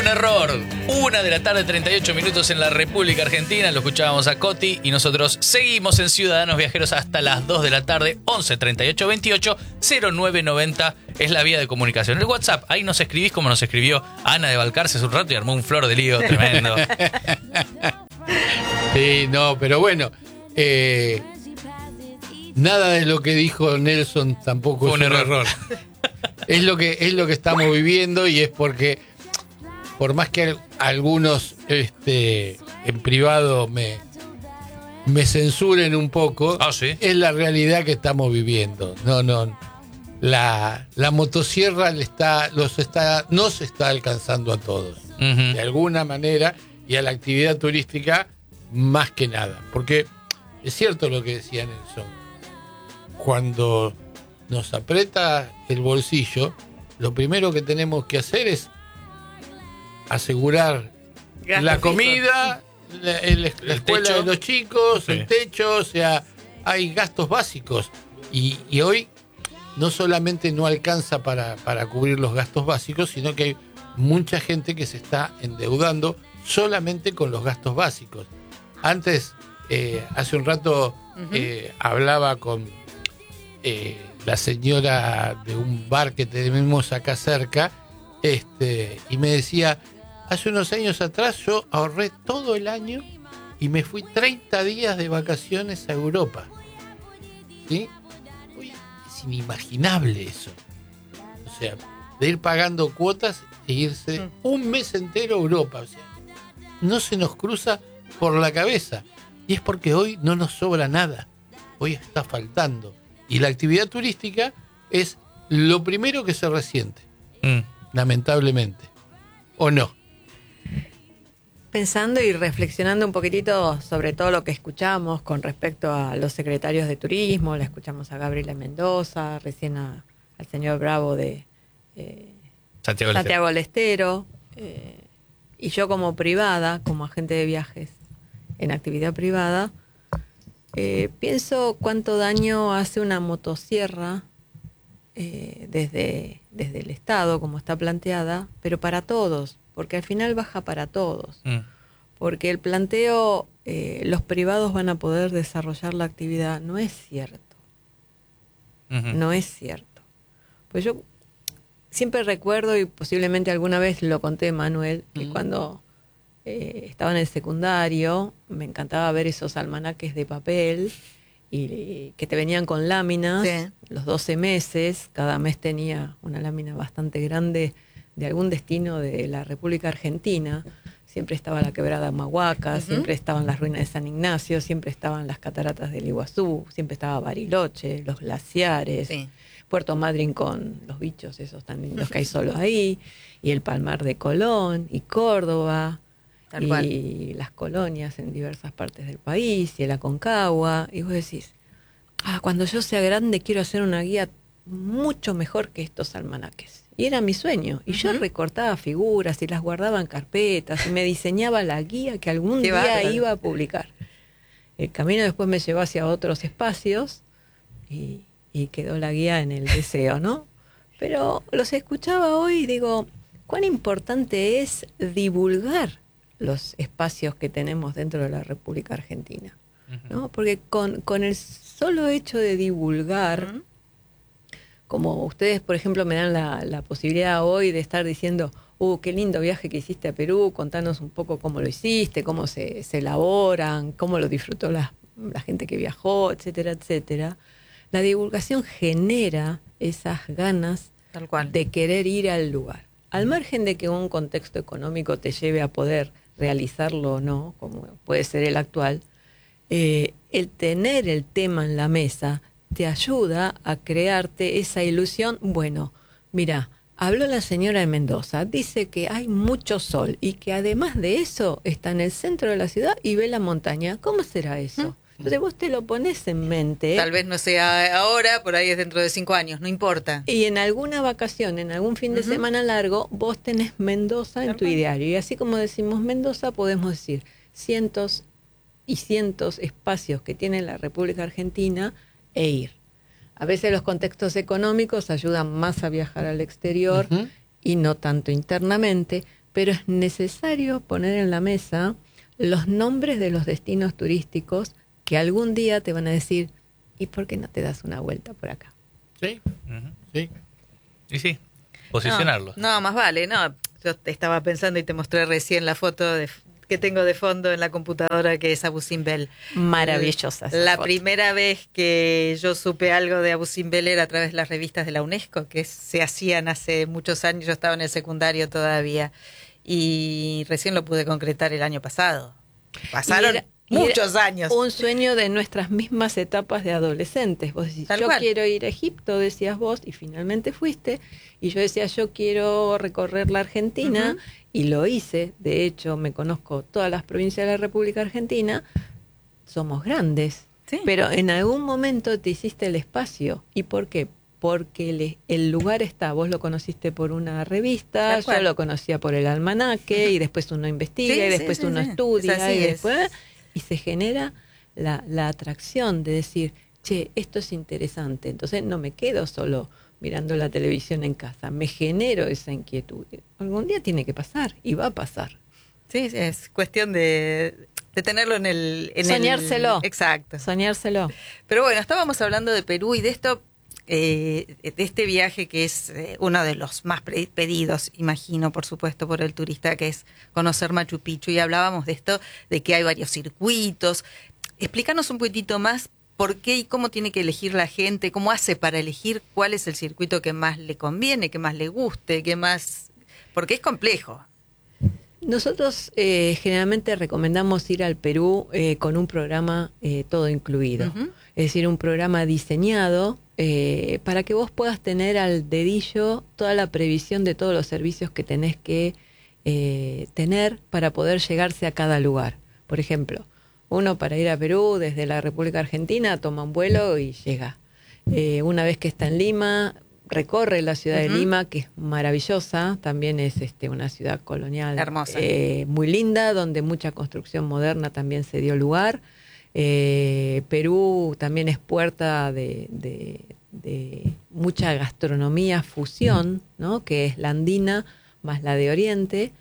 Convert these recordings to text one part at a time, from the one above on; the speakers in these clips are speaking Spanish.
Un error. 1:38 en la República Argentina. Lo escuchábamos a Coti y nosotros seguimos en Ciudadanos Viajeros hasta las 2 de la tarde. 11 38 28 0990 es la vía de comunicación. El WhatsApp, ahí nos escribís como nos escribió Ana de Balcarce hace un rato y armó un flor de lío tremendo. Sí, no, pero bueno, nada de lo que dijo Nelson tampoco fue un error. Es lo que estamos viviendo y es porque por más que algunos en privado me censuren un poco, ¿sí? Es la realidad que estamos viviendo. No, la motosierra nos está alcanzando a todos, de alguna manera, y a la actividad turística más que nada. Porque es cierto lo que decía Nelson, cuando nos aprieta el bolsillo, lo primero que tenemos que hacer es asegurar la comida, la escuela techo de los chicos, sí. El techo, o sea, hay gastos básicos. Y hoy no solamente no alcanza para cubrir los gastos básicos, sino que hay mucha gente que se está endeudando solamente con los gastos básicos. Antes, hace un rato, hablaba con la señora de un bar que tenemos acá cerca, y me decía, hace unos años atrás yo ahorré todo el año y me fui 30 días de vacaciones a Europa. ¿Sí? Hoy es inimaginable eso. O sea, de ir pagando cuotas e irse un mes entero a Europa. O sea, no se nos cruza por la cabeza. Y es porque hoy no nos sobra nada. Hoy está faltando. Y la actividad turística es lo primero que se resiente. Lamentablemente. ¿O no? Pensando y reflexionando un poquitito sobre todo lo que escuchamos con respecto a los secretarios de turismo, la escuchamos a Gabriela Mendoza, recién al señor Bravo de Santiago del Estero, y yo como privada, como agente de viajes en actividad privada, pienso cuánto daño hace una motosierra desde el Estado, como está planteada, pero para todos, porque al final baja para todos. Porque el planteo, los privados van a poder desarrollar la actividad, no es cierto. No es cierto. Pues yo siempre recuerdo, y posiblemente alguna vez lo conté, Manuel, que cuando estaba en el secundario, me encantaba ver esos almanaques de papel y que te venían con láminas, los 12 meses, cada mes tenía una lámina bastante grande de algún destino de la República Argentina. Siempre estaba la quebrada Humahuaca, siempre estaban las ruinas de San Ignacio, siempre estaban las cataratas del Iguazú, siempre estaba Bariloche, los glaciares, Puerto Madryn con los bichos esos tan lindos que hay solo ahí, y el Palmar de Colón, y Córdoba, y las colonias en diversas partes del país, y el Aconcagua, y vos decís, cuando yo sea grande quiero hacer una guía mucho mejor que estos almanaques. Y era mi sueño. Y yo recortaba figuras y las guardaba en carpetas y me diseñaba la guía que algún día iba a publicar. El camino después me llevó hacia otros espacios y quedó la guía en el deseo, ¿no? Pero los escuchaba hoy y digo, cuán importante es divulgar los espacios que tenemos dentro de la República Argentina, ¿no? Porque con el solo hecho de divulgar, como ustedes, por ejemplo, me dan la posibilidad hoy de estar diciendo, qué lindo viaje que hiciste a Perú, contanos un poco cómo lo hiciste, cómo se elaboran, cómo lo disfrutó la gente que viajó, etcétera, etcétera. La divulgación genera esas ganas de querer ir al lugar. Al margen de que un contexto económico te lleve a poder realizarlo o no, como puede ser el actual, el tener el tema en la mesa te ayuda a crearte esa ilusión. Bueno, mira, habló la señora de Mendoza, dice que hay mucho sol y que además de eso está en el centro de la ciudad y ve la montaña. ¿Cómo será eso? Entonces vos te lo pones en mente. Tal vez no sea ahora, por ahí es dentro de 5 años, no importa. Y en alguna vacación, en algún fin de semana largo, vos tenés Mendoza en tu ideario. Y así como decimos Mendoza, podemos decir cientos y cientos espacios que tiene la República Argentina e ir. A veces los contextos económicos ayudan más a viajar al exterior y no tanto internamente, pero es necesario poner en la mesa los nombres de los destinos turísticos que algún día te van a decir, ¿y por qué no te das una vuelta por acá? Sí, sí. Y sí, posicionarlo. No, más vale, no. Yo te estaba pensando y te mostré recién la foto que tengo de fondo en la computadora, que es Abu Simbel. Maravillosa esa La foto. primera vez que yo supe algo de Abu Simbel era a través de las revistas de la UNESCO, que se hacían hace muchos años. Yo estaba en el secundario todavía y recién lo pude concretar el año pasado. Pasaron muchos años. Un sueño de nuestras mismas etapas de adolescentes. Vos decís, Tal yo cual. quiero ir a Egipto, decías vos, y finalmente fuiste. Y yo decía, yo quiero recorrer la Argentina, y lo hice. De hecho, me conozco todas las provincias de la República Argentina. Somos grandes, Sí. pero en algún momento te hiciste el espacio. ¿Y por qué? Porque el lugar está, vos lo conociste por una revista, Tal yo cual. lo conocía por el almanaque, y después uno investiga, Sí, y sí, después sí, uno sí. estudia, Es así, y es. después... Y se genera la atracción de decir, che, esto es interesante. Entonces no me quedo solo mirando la televisión en casa, me genero esa inquietud. Algún día tiene que pasar, y va a pasar. Sí, es cuestión de tenerlo en el... Soñárselo. Exacto. Soñárselo. Pero bueno, estábamos hablando de Perú y de esto, de este viaje que es uno de los más pedidos, imagino, por supuesto, por el turista, que es conocer Machu Picchu. Y hablábamos de esto, de que hay varios circuitos. Explícanos un poquitito más por qué y cómo tiene que elegir la gente, cómo hace para elegir cuál es el circuito que más le conviene, que más le guste, que más... Porque es complejo. Nosotros generalmente recomendamos ir al Perú con un programa todo incluido. Ujú. Es decir, un programa diseñado para que vos puedas tener al dedillo toda la previsión de todos los servicios que tenés que tener para poder llegarse a cada lugar. Por ejemplo, uno para ir a Perú desde la República Argentina toma un vuelo y llega. Una vez que está en Lima, recorre la ciudad de Lima, que es maravillosa, también es una ciudad colonial Hermosa. Muy linda, donde mucha construcción moderna también se dio lugar. Perú también es puerta de mucha gastronomía fusión, ¿no? Que es la andina más la de Oriente,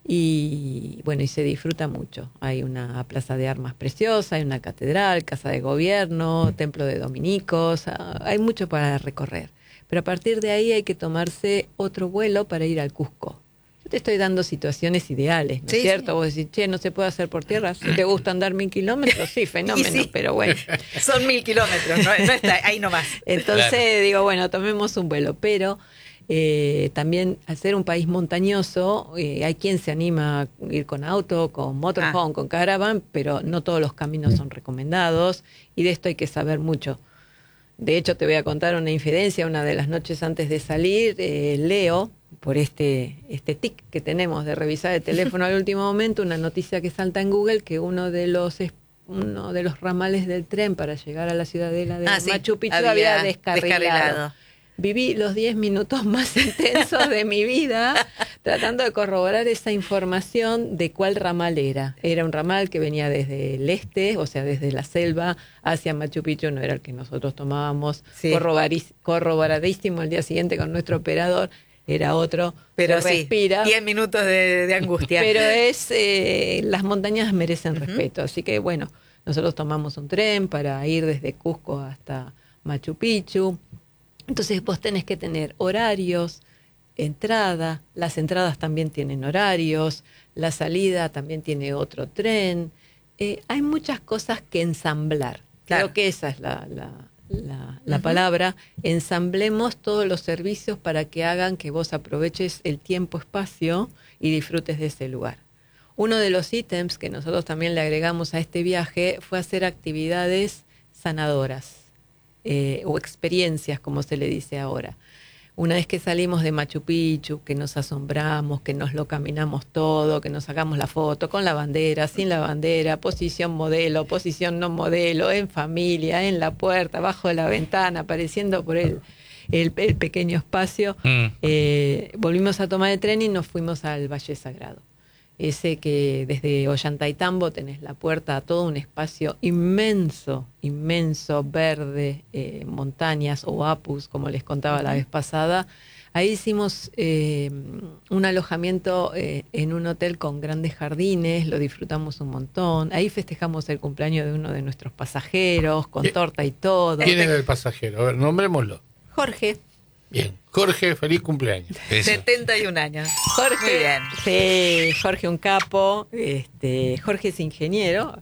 y bueno, y se disfruta mucho. Hay una plaza de armas preciosa, hay una catedral, casa de gobierno, templo de dominicos, hay mucho para recorrer. Pero a partir de ahí hay que tomarse otro vuelo para ir al Cusco. Yo te estoy dando situaciones ideales, ¿no es Sí, cierto? sí. Vos decís, che, no se puede hacer por tierra. Si te gusta andar 1000 kilómetros, sí, fenómeno, Y sí. pero bueno. Son 1000 kilómetros, no está ahí nomás. Entonces Claro. digo, bueno, tomemos un vuelo, pero también al ser un país montañoso, hay quien se anima a ir con auto, con motorhome, con caravan, pero no todos los caminos son recomendados, y de esto hay que saber mucho. De hecho, te voy a contar una infidencia. Una de las noches antes de salir, leo, por este tic que tenemos de revisar el teléfono al último momento, una noticia que salta en Google, que uno de los ramales del tren para llegar a la ciudadela de Sí, Machu Picchu había descarrilado. Viví los 10 minutos más intensos de mi vida tratando de corroborar esa información de cuál ramal era. Era un ramal que venía desde el este, o sea, desde la selva hacia Machu Picchu, no era el que nosotros tomábamos. Sí. Corroboradísimo el día siguiente con nuestro operador, era otro, Pero se sí, respira. 10 minutos de angustia. Pero las montañas merecen respeto, así que bueno, nosotros tomamos un tren para ir desde Cusco hasta Machu Picchu. Entonces vos tenés que tener horarios, entrada, las entradas también tienen horarios, la salida también tiene otro tren. Hay muchas cosas que ensamblar. Claro. Creo que esa es la palabra. Ensamblemos todos los servicios para que hagan que vos aproveches el tiempo, espacio y disfrutes de ese lugar. Uno de los ítems que nosotros también le agregamos a este viaje fue hacer actividades sanadoras. O experiencias, como se le dice ahora. Una vez que salimos de Machu Picchu, que nos asombramos, que nos lo caminamos todo, que nos sacamos la foto con la bandera, sin la bandera, posición modelo, posición no modelo, en familia, en la puerta, bajo la ventana, apareciendo por el pequeño espacio, volvimos a tomar el tren y nos fuimos al Valle Sagrado. Ese que desde Ollantaytambo tenés la puerta a todo un espacio inmenso, verde, montañas o apus, como les contaba la vez pasada. Ahí hicimos un alojamiento en un hotel con grandes jardines, lo disfrutamos un montón. Ahí festejamos el cumpleaños de uno de nuestros pasajeros, con torta y todo. ¿Quién era el pasajero? A ver, nombrémoslo. Jorge. Bien. Jorge, feliz cumpleaños. Eso. 71 años. Jorge, Muy bien. sí, Jorge un capo. Jorge es ingeniero.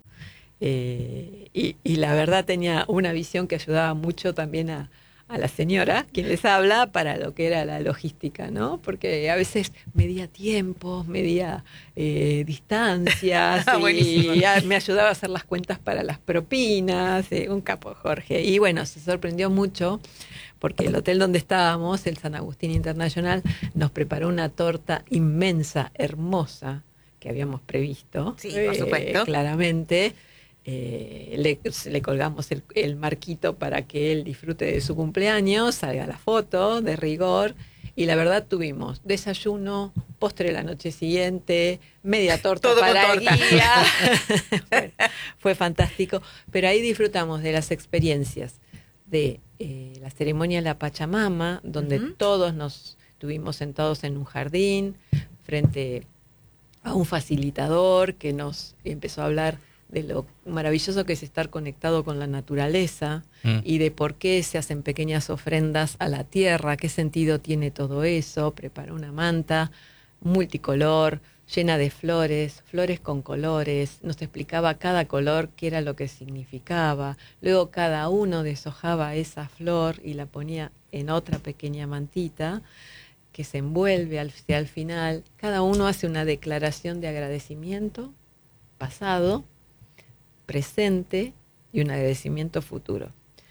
Y la verdad tenía una visión que ayudaba mucho también a la señora, quien les habla, para lo que era la logística, ¿no? Porque a veces medía tiempos, medía distancias, Buenísimo. y me ayudaba a hacer las cuentas para las propinas, un capo Jorge. Y bueno, se sorprendió mucho, porque el hotel donde estábamos, el San Agustín International, nos preparó una torta inmensa, hermosa, que habíamos previsto. Sí, por supuesto. Claramente. Le colgamos el marquito para que él disfrute de su cumpleaños, salga la foto de rigor, y la verdad tuvimos desayuno, postre la noche siguiente, media torta Todo para con el torta. día. Fue fantástico, pero ahí disfrutamos de las experiencias de la ceremonia de la Pachamama, donde todos nos estuvimos sentados en un jardín frente a un facilitador que nos empezó a hablar de lo maravilloso que es estar conectado con la naturaleza y de por qué se hacen pequeñas ofrendas a la tierra, qué sentido tiene todo eso. Preparó una manta multicolor, llena de flores, flores con colores, nos explicaba cada color qué era lo que significaba, luego cada uno deshojaba esa flor y la ponía en otra pequeña mantita que se envuelve hacia el final. Cada uno hace una declaración de agradecimiento pasado, presente y un agradecimiento futuro.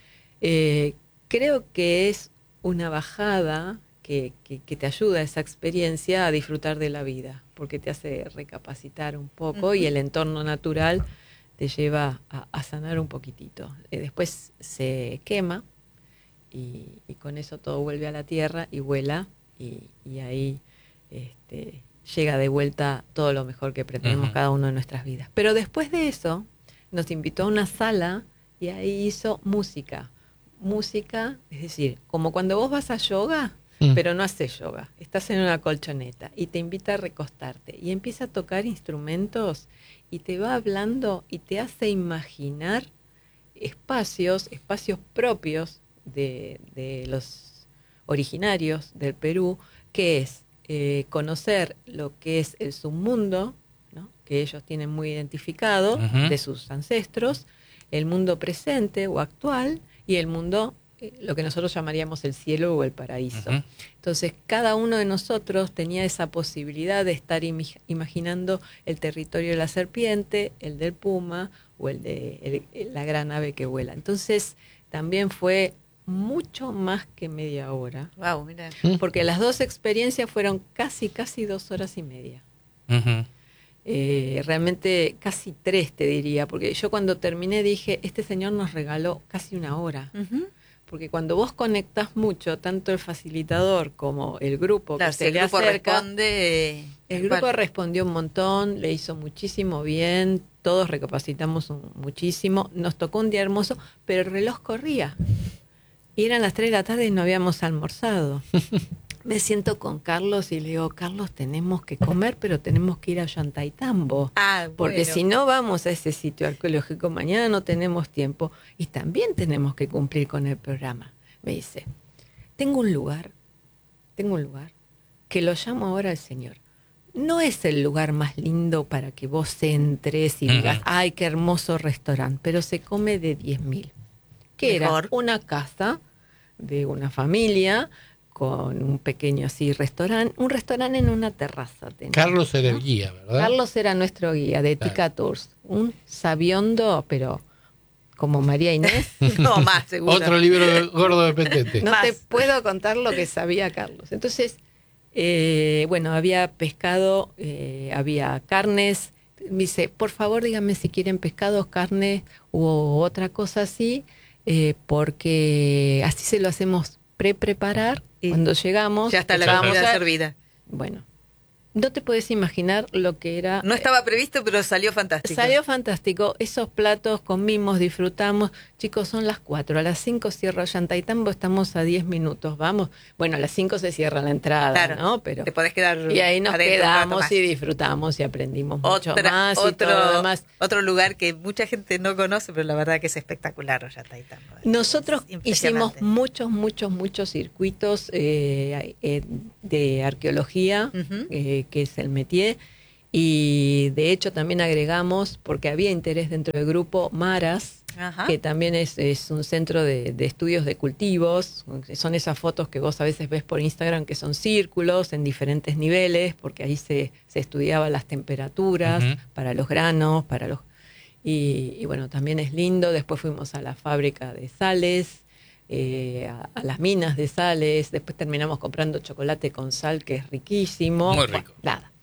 Creo que es una bajada que te ayuda a esa experiencia a disfrutar de la vida, porque te hace recapacitar un poco y el entorno natural te lleva a sanar un poquitito. Después se quema y con eso todo vuelve a la tierra y vuela y ahí llega de vuelta todo lo mejor que pretendemos cada uno de nuestras vidas. Pero después de eso nos invitó a una sala y ahí hizo música. Música, es decir, como cuando vos vas a yoga, pero no haces yoga, estás en una colchoneta y te invita a recostarte y empieza a tocar instrumentos y te va hablando y te hace imaginar espacios propios de los originarios del Perú, que es conocer lo que es el submundo, ¿no? Que ellos tienen muy identificado de sus ancestros, el mundo presente o actual y el mundo, lo que nosotros llamaríamos el cielo o el paraíso. Entonces, cada uno de nosotros tenía esa posibilidad de estar imaginando el territorio de la serpiente, el del puma o el de la gran ave que vuela. Entonces, también fue mucho más que media hora. Wow, mira. Porque las dos experiencias fueron casi 2 horas y media. Realmente casi 3 te diría, porque yo cuando terminé dije, este señor nos regaló casi 1 hora. Porque cuando vos conectás mucho, tanto el facilitador como el grupo Claro, que si se el le grupo acerca, responde, el grupo respondió un montón, le hizo muchísimo bien, todos recapacitamos muchísimo, nos tocó un día hermoso, pero el reloj corría. Y eran las 3 de la tarde y no habíamos almorzado. Me siento con Carlos y le digo, Carlos, tenemos que comer, pero tenemos que ir a Ollantaytambo. Porque bueno. si no vamos a ese sitio arqueológico, mañana no tenemos tiempo y también tenemos que cumplir con el programa. Me dice, tengo un lugar que lo llamo ahora al Señor. No es el lugar más lindo para que vos entres y digas, ay, qué hermoso restaurante, pero se come de 10.000. Que Mejor. Era una casa de una familia con un pequeño así restaurante, un restaurante en una terraza. Carlos era el guía, ¿verdad? Carlos era nuestro guía de Tica Tours, un sabiondo, pero como María Inés. No más, seguro. Otro libro gordo de Petete. No Más. te puedo contar lo que sabía Carlos. Entonces, bueno, había pescado, había carnes. Me dice, por favor, díganme si quieren pescados, carne u otra cosa así, porque así se lo hacemos preparar. Y cuando llegamos. ya está la vamos comida a- servida. Bueno, No te puedes imaginar lo que era. No estaba previsto, pero salió fantástico. Salió fantástico. Esos platos comimos, disfrutamos. Chicos, son las 4. A las 5 cierra Ollantaytambo, estamos a 10 minutos. Vamos. Bueno, a las 5 se cierra la entrada, claro, ¿no? Pero te podés quedar. Y ahí nos adentro quedamos y disfrutamos y aprendimos mucho más y todo lo demás. Otro lugar que mucha gente no conoce, pero la verdad que es espectacular, Ollantaytambo. Nosotros hicimos muchos circuitos de arqueología, que es el métier, y de hecho también agregamos, porque había interés dentro del grupo, Maras, que también es un centro de estudios de cultivos. Son esas fotos que vos a veces ves por Instagram, que son círculos en diferentes niveles, porque ahí se estudiaban las temperaturas para los granos, y bueno, también es lindo. Después fuimos a la fábrica de sales, a las minas de sales. Después terminamos comprando chocolate con sal, que es riquísimo. Muy rico. Nada.